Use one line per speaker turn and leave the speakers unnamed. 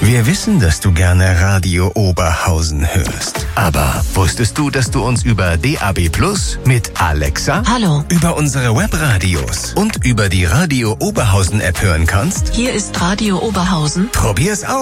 Wir wissen, dass du gerne Radio Oberhausen hörst. Aber wusstest du, dass du uns über DAB+ mit Alexa,
Hallo,
über unsere Webradios und über die Radio Oberhausen App hören kannst?
hier ist Radio Oberhausen.
Probier's aus!